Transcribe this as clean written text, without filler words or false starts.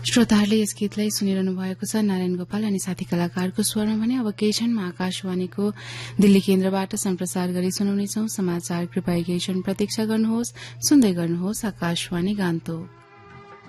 श्रोताहरूले यस गीतलाई सुनिरहनु भएको छ नारायण गोपाल अनि साथी कलाकारको स्वरमा भने अब केही क्षणमा आकाशवाणीको दिल्ली केन्द्रबाट सम्प्रसार गरी सुनाउनेछौ समाचार। कृपया केही क्षण प्रतीक्षा गर्नुहोस्, सुन्दै गर्नुहोस् आकाशवाणी गान्तोक।